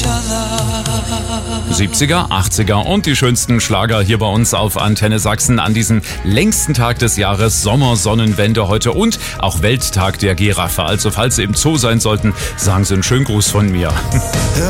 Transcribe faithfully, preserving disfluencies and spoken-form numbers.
siebziger, achtziger und die schönsten Schlager hier bei uns auf Antenne Sachsen an diesem längsten Tag des Jahres, Sommersonnenwende heute und auch Welttag der Giraffe. Also falls Sie im Zoo sein sollten, sagen Sie einen schönen Gruß von mir.